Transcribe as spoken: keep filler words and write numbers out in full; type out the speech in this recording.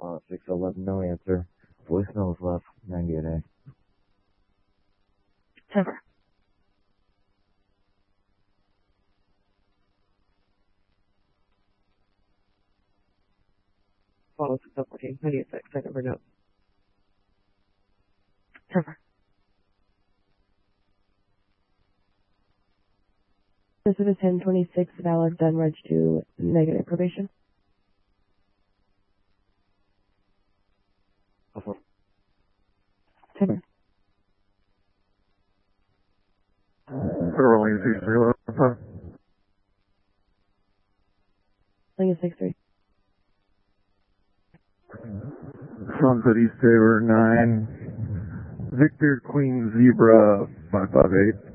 Uh, six eleven, no answer. Voicemail is left, ninety a day. Temper. Follow six oh fourteen, ninety-six, I never know. Temper. This is a ten twenty-six valid Dunridge to negative probation. Uh-huh. Temper. Rolling six three one five. Lincoln six three. Sunset East Saber nine. Victor Queen Zebra five five eight.